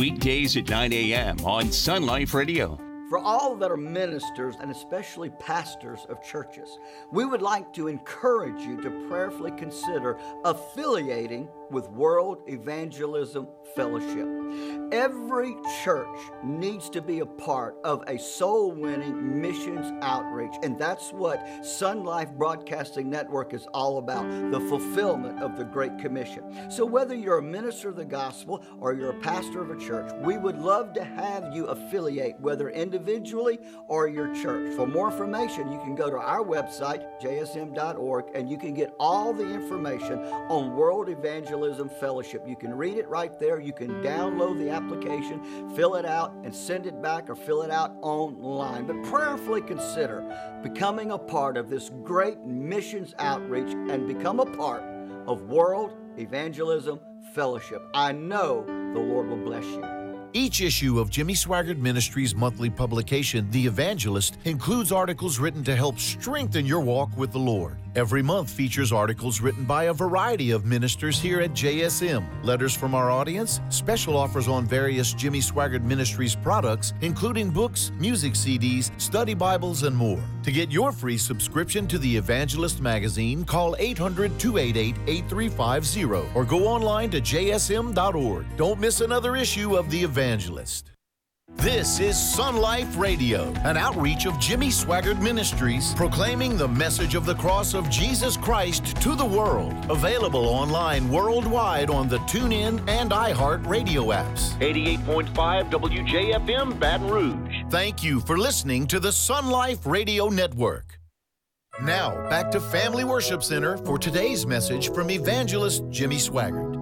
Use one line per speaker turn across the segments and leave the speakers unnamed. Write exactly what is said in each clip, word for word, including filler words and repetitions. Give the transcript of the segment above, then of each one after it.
weekdays at nine a.m. on Sun Life Radio.
For all that are ministers and especially pastors of churches, we would like to encourage you to prayerfully consider affiliating with World Evangelism Fellowship. Every church needs to be a part of a soul-winning missions outreach, and that's what Sun Life Broadcasting Network is all about, the fulfillment of the Great Commission. So whether you're a minister of the gospel or you're a pastor of a church, we would love to have you affiliate, whether individually or your church. For more information, you can go to our website, j s m dot org, and you can get all the information on World Evangelism Fellowship. You can read it right there. You can download the application, fill it out, and send it back or fill it out online. But prayerfully consider becoming a part of this great missions outreach and become a part of World Evangelism Fellowship. I know the Lord will bless you.
Each issue of Jimmy Swaggart Ministries' monthly publication, The Evangelist, includes articles written to help strengthen your walk with the Lord. Every month features articles written by a variety of ministers here at J S M, letters from our audience, special offers on various Jimmy Swaggart Ministries products, including books, music C Ds, study Bibles, and more. To get your free subscription to The Evangelist magazine, call eight hundred, two eight eight, eight three five zero or go online to j s m dot org. Don't miss another issue of The Evangelist. This is Sun Life Radio, an outreach of Jimmy Swaggart Ministries, proclaiming the message of the cross of Jesus Christ to the world. Available online worldwide on the TuneIn and iHeart radio apps.
eighty-eight point five W J F M Baton Rouge.
Thank you for listening to the Sun Life Radio Network. Now, back to Family Worship Center for today's message from evangelist Jimmy Swaggart.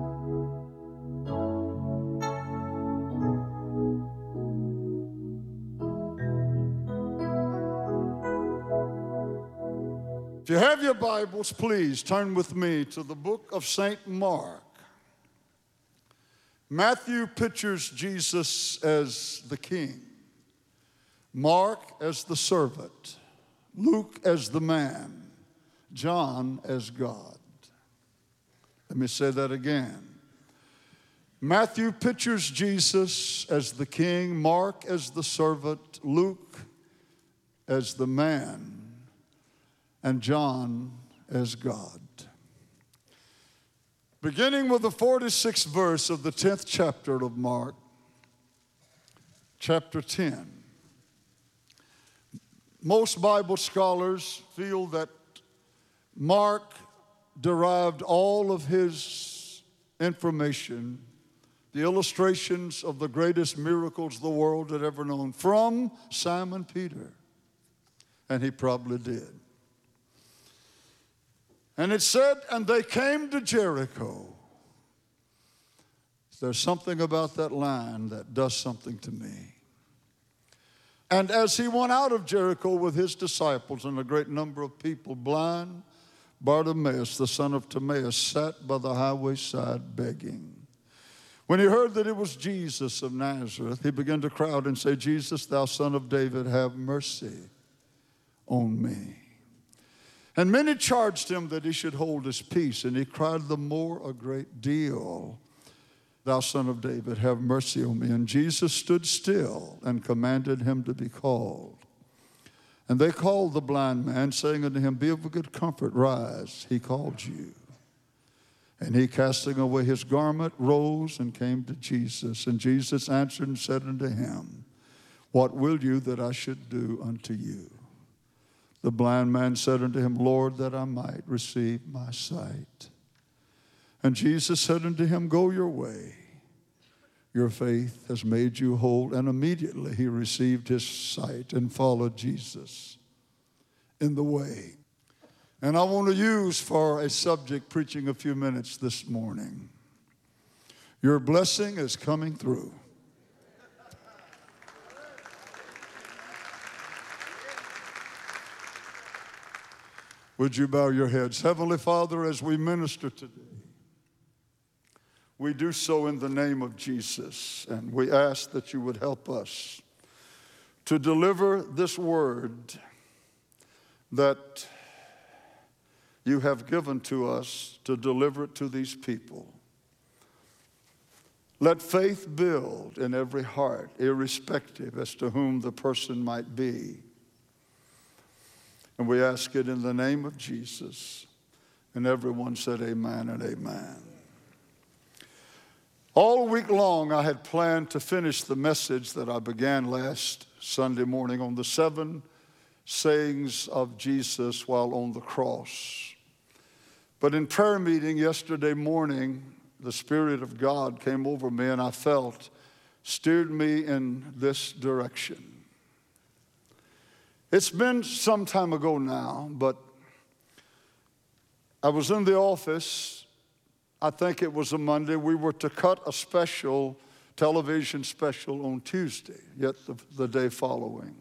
If you have your Bibles, please turn with me to the book of Saint Mark. Matthew pictures Jesus as the king, Mark as the servant, Luke as the man, John as God. Let me say that again. Matthew pictures Jesus as the king, Mark as the servant, Luke as the man, and John as God. Beginning with the forty-sixth verse of the tenth chapter of Mark, chapter ten. Most Bible scholars feel that Mark derived all of his information, the illustrations of the greatest miracles the world had ever known, from Simon Peter. And he probably did. And it said, and they came to Jericho. There's something about that line that does something to me. And as he went out of Jericho with his disciples and a great number of people, blind Bartimaeus, the son of Timaeus, sat by the highway side begging. When he heard that it was Jesus of Nazareth, he began to cry out and say, Jesus, thou son of David, have mercy on me. And many charged him that he should hold his peace, and he cried the more a great deal, thou son of David, have mercy on me. And Jesus stood still and commanded him to be called. And they called the blind man, saying unto him, be of good comfort, rise, he called you. And he, casting away his garment, rose and came to Jesus. And Jesus answered and said unto him, what will you that I should do unto you? The blind man said unto him, Lord, that I might receive my sight. And Jesus said unto him, go your way. Your faith has made you whole. And immediately he received his sight and followed Jesus in the way. And I want to use for a subject preaching a few minutes this morning. Your blessing is coming through. Would you bow your heads? Heavenly Father, as we minister today, we do so in the name of Jesus, and we ask that you would help us to deliver this word that you have given to us, to deliver it to these people. Let faith build in every heart, irrespective as to whom the person might be. And we ask it in the name of Jesus. And everyone said amen and amen. All week long, I had planned to finish the message that I began last Sunday morning on the seven sayings of Jesus while on the cross. But in prayer meeting yesterday morning, the Spirit of God came over me, and I felt steered me in this direction. It's been some time ago now, but I was in the office. I think it was a Monday. We were to cut a special, television special on Tuesday, yet the, the day following.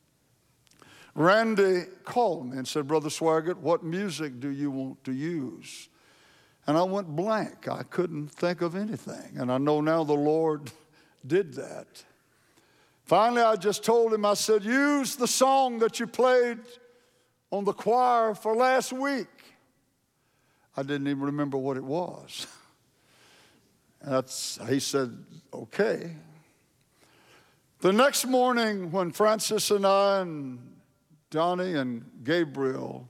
Randy called me and said, Brother Swaggart, what music do you want to use? And I went blank. I couldn't think of anything. And I know now the Lord did that. Finally, I just told him, I said, use the song that you played on the choir for last week. I didn't even remember what it was. That's, he said, okay. The next morning when Francis and I and Johnny and Gabriel,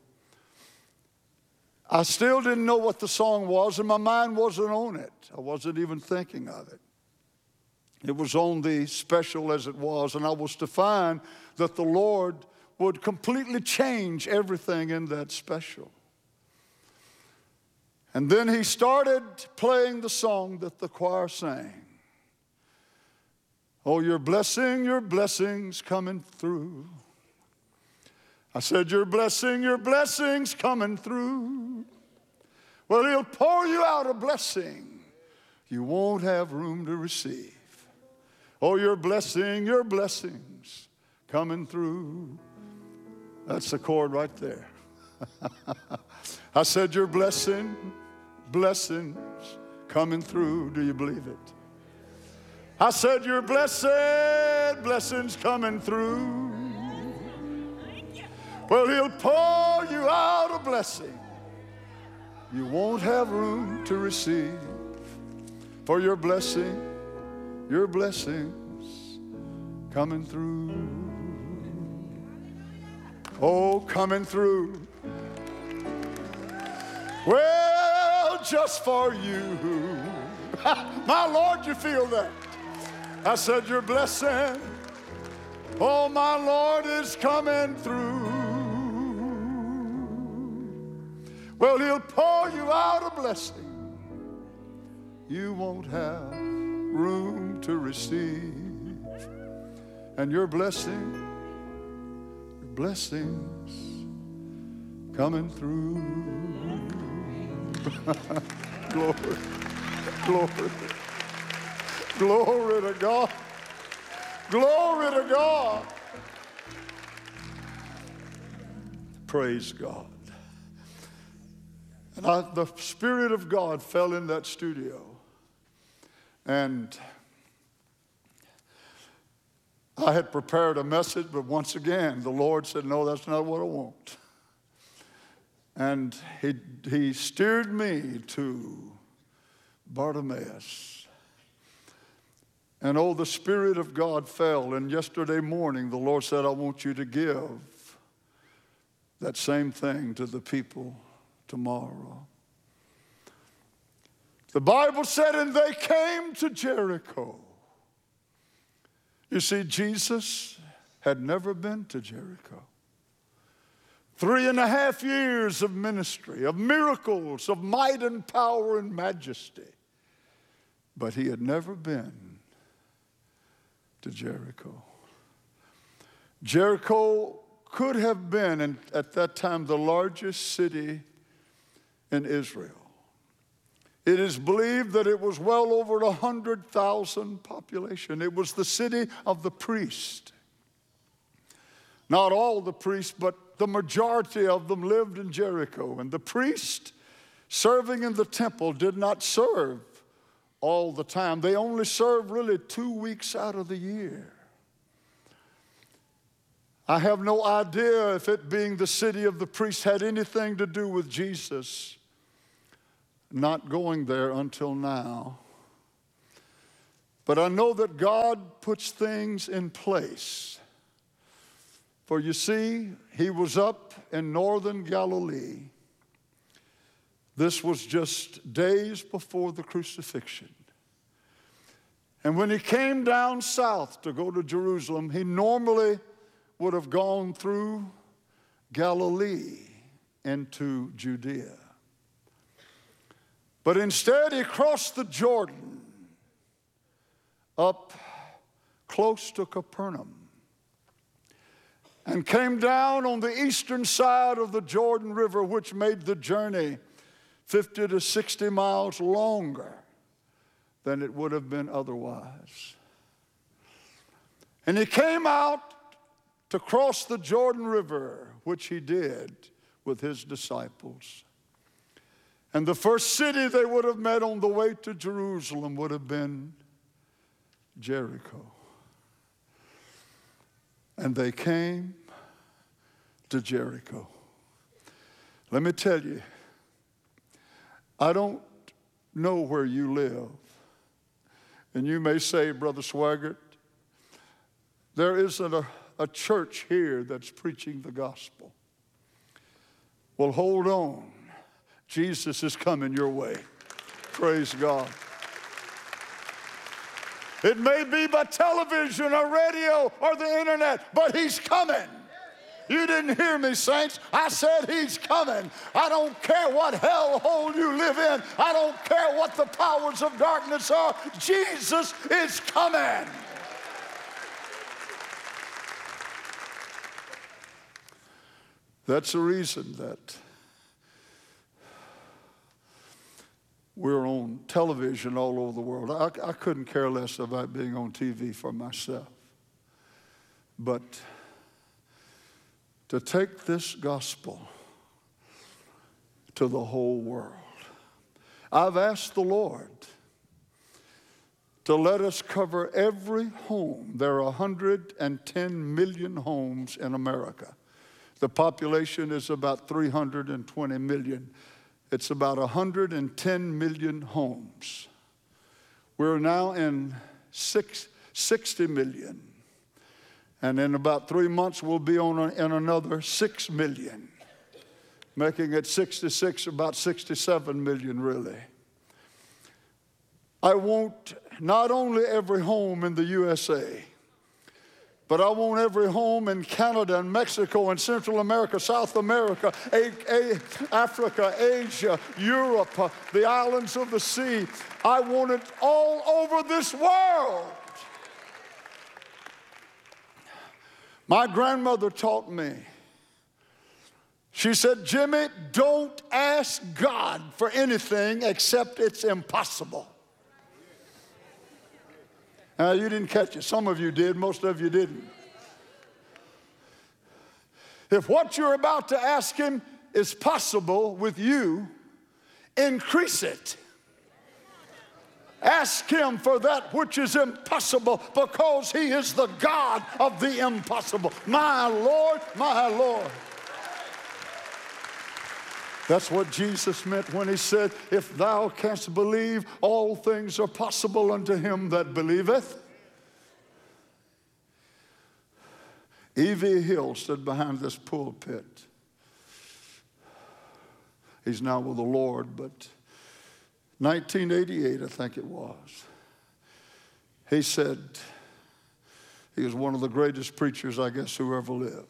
I still didn't know what the song was, and my mind wasn't on it. I wasn't even thinking of it. It was on the special as it was, and I was to find that the Lord would completely change everything in that special. And then he started playing the song that the choir sang. Oh, your blessing, your blessings coming through. I said, your blessing, your blessings coming through. Well, he'll pour you out a blessing you won't have room to receive. Oh, your blessing, your blessings coming through. That's the chord right there. I said, your blessing, blessings coming through. Do you believe it? I said, your blessed blessings coming through. Well, he'll pour you out a blessing you won't have room to receive. For your blessing, your blessings coming through. Oh, coming through. Well, just for you. My Lord, you feel that? I said, your blessing, oh, my Lord, is coming through. Well, he'll pour you out a blessing you won't have room to receive. And your blessing, your blessings coming through. Glory, glory, glory to God. Glory to God. Praise God. And I, the Spirit of God fell in that studio. And I had prepared a message, but once again, the Lord said, no, that's not what I want. And he, he steered me to Bartimaeus. And oh, the Spirit of God fell. And yesterday morning, the Lord said, I want you to give that same thing to the people tomorrow. The Bible said, and they came to Jericho. You see, Jesus had never been to Jericho. Three and a half years of ministry, of miracles, of might and power and majesty. But he had never been to Jericho. Jericho could have been, and at that time, the largest city in Israel. It is believed that it was well over one hundred thousand population. It was the city of the priest. Not all the priests, but the majority of them lived in Jericho. And the priest serving in the temple did not serve all the time. They only served really two weeks out of the year. I have no idea if it being the city of the priest had anything to do with Jesus not going there until now. But I know that God puts things in place. For you see, he was up in northern Galilee. This was just days before the crucifixion. And when he came down south to go to Jerusalem, he normally would have gone through Galilee into Judea. But instead, he crossed the Jordan up close to Capernaum and came down on the eastern side of the Jordan River, which made the journey fifty to sixty miles longer than it would have been otherwise. And he came out to cross the Jordan River, which he did with his disciples. And the first city they would have met on the way to Jerusalem would have been Jericho. And they came to Jericho. Let me tell you, I don't know where you live. And you may say, Brother Swaggart, there isn't a, a church here that's preaching the gospel. Well, hold on. Jesus is coming your way. Praise God. It may be by television or radio or the internet, but he's coming. You didn't hear me, saints. I said he's coming. I don't care what hellhole you live in. I don't care what the powers of darkness are. Jesus is coming. That's the reason that we're on television all over the world. I, I couldn't care less about being on T V for myself. But to take this gospel to the whole world, I've asked the Lord to let us cover every home. There are one hundred ten million homes in America. The population is about three hundred twenty million. It's about one hundred ten million homes. We're now in six, sixty million. And in about three months, we'll be on a, in another six million, making it sixty-six, about sixty-seven million, really. I want not only every home in the U S A, but I want every home in Canada and Mexico and Central America, South America, A- A- Africa, Asia, Europe, uh, the islands of the sea. I want it all over this world. My grandmother taught me. She said, Jimmy, don't ask God for anything except it's impossible. Now, you didn't catch it. Some of you did. Most of you didn't. If what you're about to ask him is possible with you, increase it. Ask him for that which is impossible, because he is the God of the impossible. My Lord, my Lord. That's what Jesus meant when he said, if thou canst believe, all things are possible unto him that believeth. E V Hill stood behind this pulpit. He's now with the Lord, but nineteen eighty-eight, I think it was. He said, he was one of the greatest preachers, I guess, who ever lived.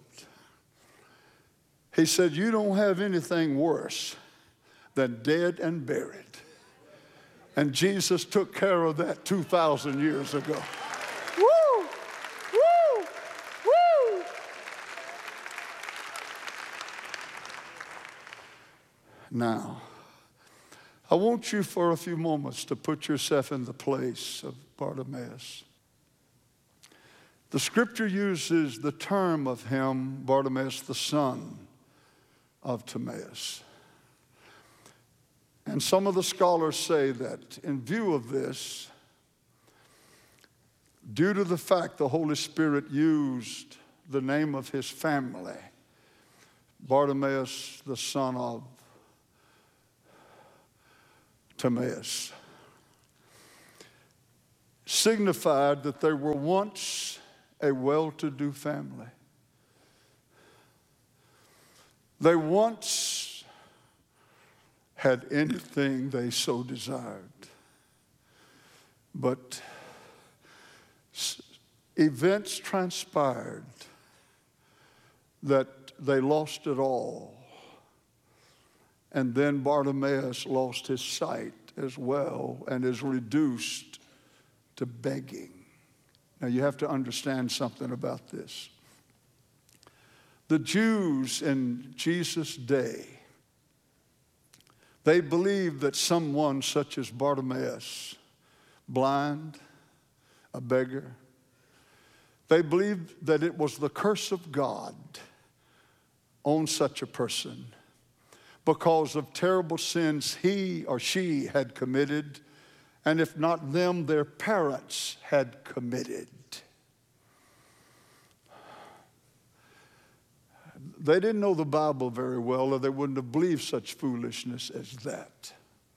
He said, you don't have anything worse than dead and buried. And Jesus took care of that two thousand years ago. Woo! Woo! Woo! Now, I want you for a few moments to put yourself in the place of Bartimaeus. The scripture uses the term of him, Bartimaeus, the son of Timaeus. And some of the scholars say that in view of this, due to the fact the Holy Spirit used the name of his family, Bartimaeus, the son of Timaeus. signified that they were once a well-to-do family. They once had anything they so desired. But events transpired that they lost it all. And then Bartimaeus lost his sight as well and is reduced to begging. Now you have to understand something about this. The Jews in Jesus' day, they believed that someone such as Bartimaeus, blind, a beggar, they believed that it was the curse of God on such a person because of terrible sins he or she had committed, and if not them, their parents had committed. They didn't know the Bible very well, or they wouldn't have believed such foolishness as that.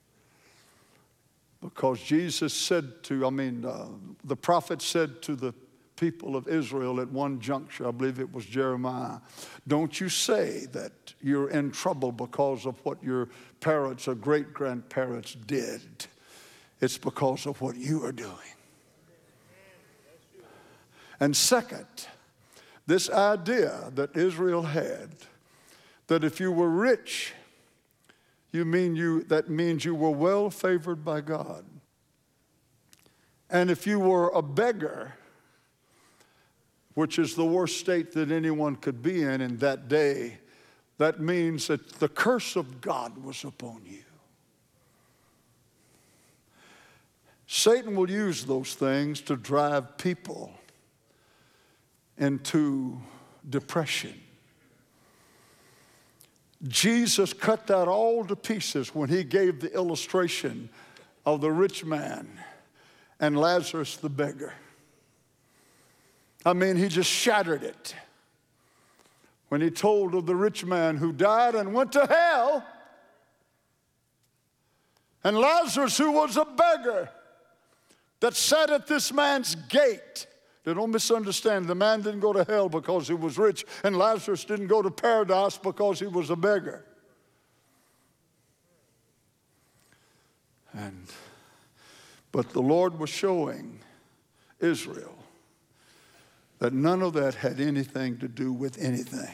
Because Jesus said to, I mean, uh, the prophet said to the people of Israel at one juncture, I believe it was Jeremiah, don't you say that you're in trouble because of what your parents or great-grandparents did. It's because of what you are doing. And second, this idea that Israel had, that if you were rich, you mean you, that means you were well favored by God. And if you were a beggar, which is the worst state that anyone could be in in that day, that means that the curse of God was upon you. Satan will use those things to drive people into depression. Jesus cut that all to pieces when he gave the illustration of the rich man and Lazarus the beggar. I mean, he just shattered it when he told of the rich man who died and went to hell, and Lazarus, who was a beggar, that sat at this man's gate. Now, don't misunderstand. The man didn't go to hell because he was rich, and Lazarus didn't go to paradise because he was a beggar. And, but the Lord was showing Israel that none of that had anything to do with anything.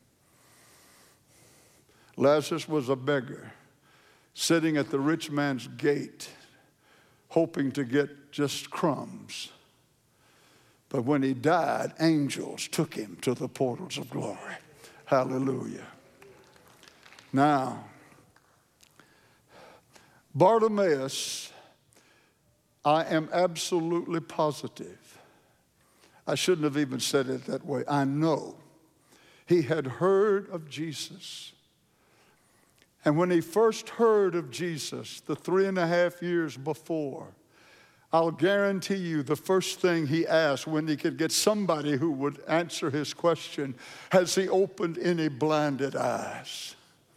Lazarus was a beggar sitting at the rich man's gate, hoping to get just crumbs. But when he died, angels took him to the portals of glory. Hallelujah. Now, Bartimaeus, I am absolutely positive. I shouldn't have even said it that way. I know he had heard of Jesus. And when he first heard of Jesus, the three and a half years before, I'll guarantee you the first thing he asked when he could get somebody who would answer his question, has he opened any blinded eyes?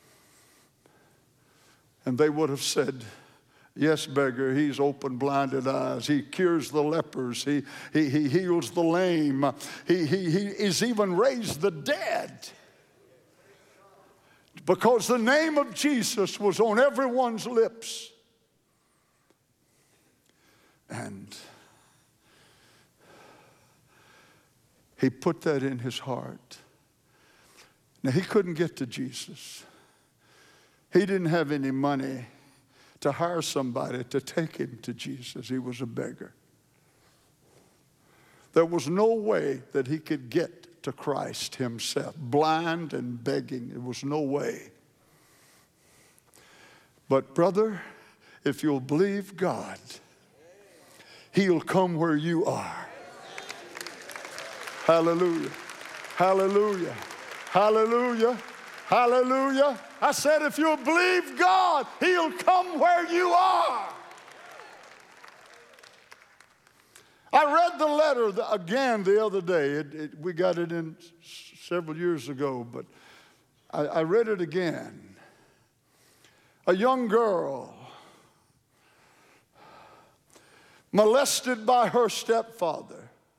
And they would have said, yes, beggar, he's opened blinded eyes. He cures the lepers. He, he, he heals the lame. He, he, he is even raised the dead. Because the name of Jesus was on everyone's lips. And he put that in his heart. Now, he couldn't get to Jesus. He didn't have any money to hire somebody to take him to Jesus. He was a beggar. There was no way that he could get to Christ himself, blind and begging. There was no way. But brother, if you'll believe God, he'll come where you are. Hallelujah. Hallelujah. Hallelujah. Hallelujah. I said, if you'll believe God, he'll come where you are. I read the letter again the other day. It, it, we got it in several years ago, but I, I read it again. A young girl molested by her stepfather.